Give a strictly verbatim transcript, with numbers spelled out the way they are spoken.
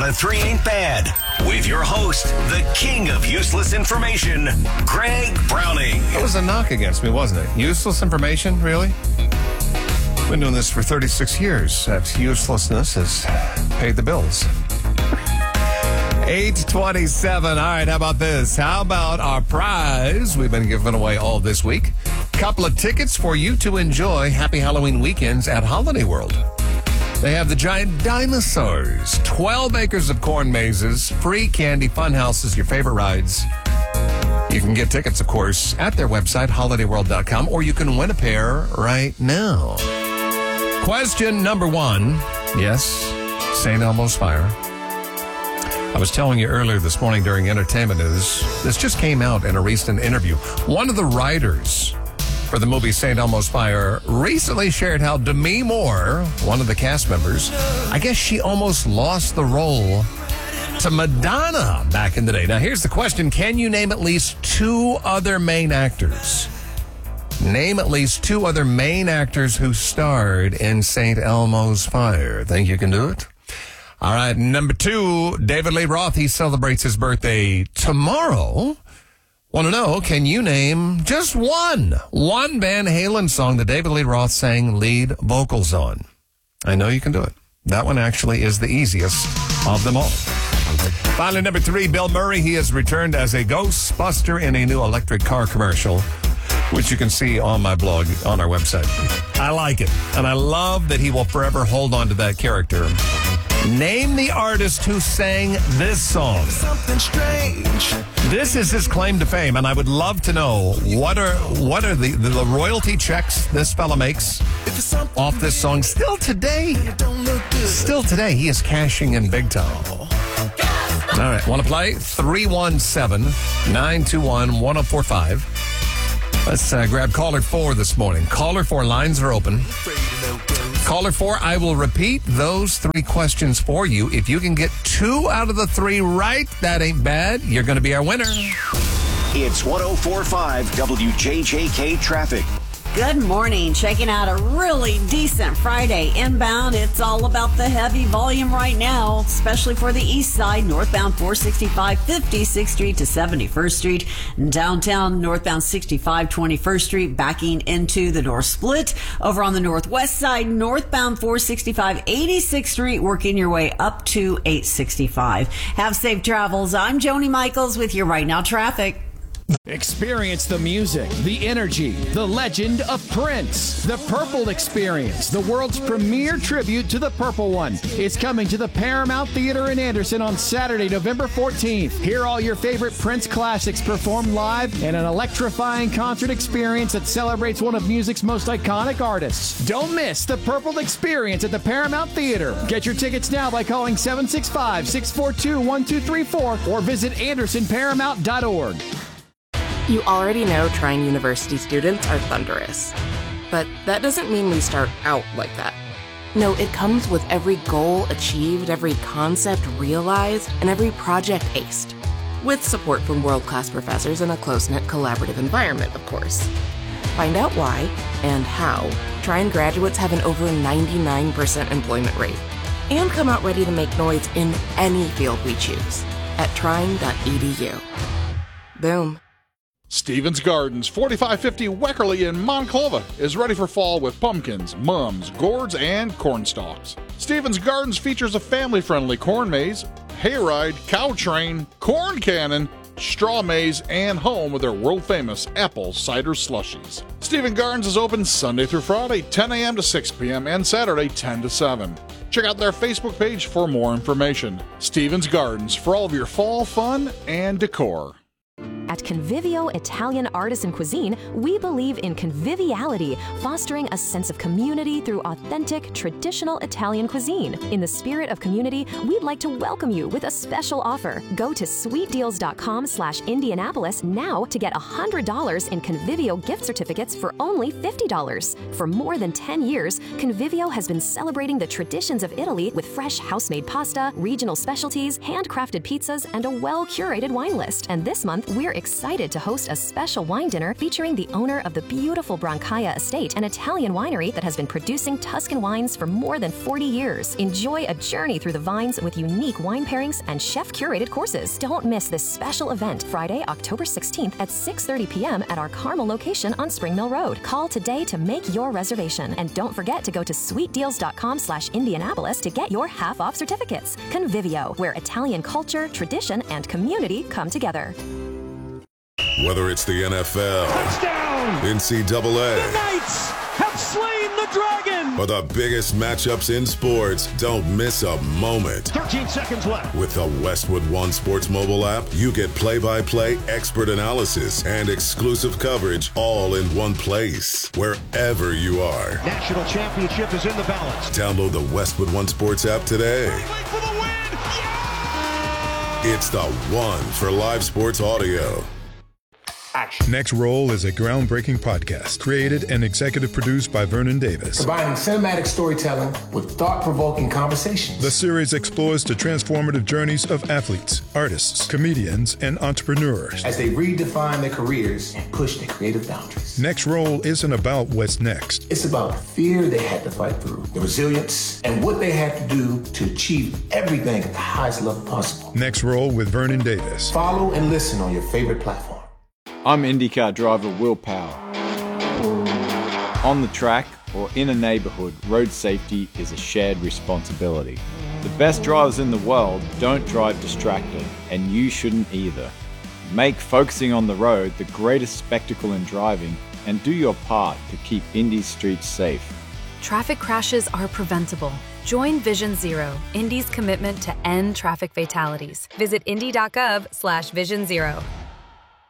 out of three ain't bad. With your host, the king of useless information, Greg Browning. That was a knock against me, wasn't it? Useless information, really? Been doing this for thirty-six years. That uselessness has paid the bills. eight twenty-seven. All right, how about this? How about our prize we've been giving away all this week? Couple of tickets for you to enjoy Happy Halloween weekends at Holiday World. They have the giant dinosaurs, twelve acres of corn mazes, free candy, fun houses, your favorite rides. You can get tickets, of course, at their website, holiday world dot com, or you can win a pair right now. Question number one. Yes, Saint Elmo's Fire. I was telling you earlier this morning during entertainment news, this just came out in a recent interview. One of the writers for the movie Saint Elmo's Fire recently shared how Demi Moore, one of the cast members, I guess she almost lost the role to Madonna back in the day. Now, here's the question. Can you name at least two other main actors? Name at least two other main actors who starred in Saint Elmo's Fire. Think you can do it? All right, number two, David Lee Roth. He celebrates his birthday tomorrow. Want to know, can you name just one, one Van Halen song that David Lee Roth sang lead vocals on? I know you can do it. That one actually is the easiest of them all. Finally, number three, Bill Murray. He has returned as a Ghostbuster in a new electric car commercial, which you can see on my blog, on our website. I like it, and I love that he will forever hold on to that character. Name the artist who sang this song. Something strange. This is his claim to fame, and I would love to know what are what are the, the, the royalty checks this fella makes off this song. Still today, still today, he is cashing in big time. All right, want to play? three one seven, nine two one, one oh four five. Let's uh, grab caller four this morning. Caller four, lines are open. Caller four, I will repeat those three questions for you. If you can get two out of the three right, that ain't bad. You're going to be our winner. It's one oh four point five W J J K Traffic. Good morning. Checking out a really decent Friday inbound. It's all about the heavy volume right now, especially for the east side, northbound four sixty-five, fifty-sixth Street to seventy-first Street. Downtown, northbound sixty-five, twenty-first Street, backing into the North Split. Over on the northwest side, northbound four sixty-five, eighty-sixth Street, working your way up to eight sixty-five. Have safe travels. I'm Joni Michaels with your Right Now Traffic. Experience the music, the energy, the legend of Prince. The Purple Experience, the world's premier tribute to the Purple One. It's coming to the Paramount Theater in Anderson on Saturday, November fourteenth. Hear all your favorite Prince classics performed live in an electrifying concert experience that celebrates one of music's most iconic artists. Don't miss the Purple Experience at the Paramount Theater. Get your tickets now by calling seven six five, six four two, one two three four or visit anderson paramount dot org. You already know Trine University students are thunderous. But that doesn't mean we start out like that. No, it comes with every goal achieved, every concept realized, and every project aced. With support from world-class professors in a close-knit collaborative environment, of course. Find out why and how Trine graduates have an over ninety-nine percent employment rate. And come out ready to make noise in any field we choose at trine dot e d u. Boom. Stevens Gardens, forty-five fifty Weckerly in Monclova, is ready for fall with pumpkins, mums, gourds, and corn stalks. Stevens Gardens features a family-friendly corn maze, hayride, cow train, corn cannon, straw maze, and home with their world-famous apple cider slushies. Stevens Gardens is open Sunday through Friday, ten a.m. to six p.m., and Saturday, ten to seven. Check out their Facebook page for more information. Stevens Gardens, for all of your fall fun and decor. At Convivio Italian Artisan Cuisine, we believe in conviviality, fostering a sense of community through authentic, traditional Italian cuisine. In the spirit of community, we'd like to welcome you with a special offer. Go to sweet deals dot com slash Indianapolis now to get one hundred dollars in Convivio gift certificates for only fifty dollars. For more than ten years, Convivio has been celebrating the traditions of Italy with fresh house-made pasta, regional specialties, handcrafted pizzas, and a well-curated wine list. And this month, we're excited to host a special wine dinner featuring the owner of the beautiful Brancaia Estate, an Italian winery that has been producing Tuscan wines for more than forty years. Enjoy a journey through the vines with unique wine pairings and chef-curated courses. Don't miss this special event, Friday, October sixteenth at six thirty p.m. at our Carmel location on Spring Mill Road. Call today to make your reservation. And don't forget to go to sweet deals dot com slash Indianapolis to get your half-off certificates. Convivio, where Italian culture, tradition, and community come together. Whether it's the N F L, touchdown, N C double A, the Knights have slain the dragon, or the biggest matchups in sports, don't miss a moment. thirteen seconds left. With the Westwood One Sports mobile app, you get play-by-play expert analysis and exclusive coverage all in one place, wherever you are. National championship is in the balance. Download the Westwood One Sports app today. For the win. Yeah! It's the one for live sports audio. Action. Next Roll is a groundbreaking podcast created and executive produced by Vernon Davis. Combining cinematic storytelling with thought-provoking conversations. The series explores the transformative journeys of athletes, artists, comedians, and entrepreneurs as they redefine their careers and push their creative boundaries. Next Roll isn't about what's next. It's about the fear they had to fight through, the resilience, and what they had to do to achieve everything at the highest level possible. Next Roll with Vernon Davis. Follow and listen on your favorite platform. I'm IndyCar driver Will Power. On the track or in a neighborhood, road safety is a shared responsibility. The best drivers in the world don't drive distracted, and you shouldn't either. Make focusing on the road the greatest spectacle in driving, and do your part to keep Indy's streets safe. Traffic crashes are preventable. Join Vision Zero, Indy's commitment to end traffic fatalities. Visit indy dot gov slash vision zero.